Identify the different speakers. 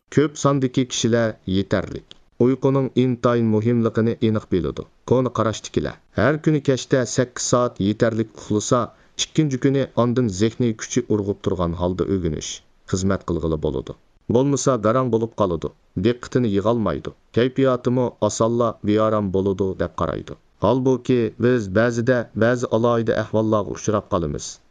Speaker 1: Ko'p sondagi kishilar yetarlik. Uyquning intayin muhimligini aniq biladi. Koni qarashdikilar. Har kuni kechda 8 soat yetarlik uxlasa, ikkinchi kuni ondan zehniy kuchi urg'ib turgan holda o'g'inish, xizmat qilg'ili bo'ladi. Bo'lmasa garang bo'lib qoladi. Diqqatini yig'olmaydi. Kayfiyatimi osonla beoram bo'ladi deb qaraydi. Halbuki biz ba'zi alohida ahvollarga uchrab qolamiz.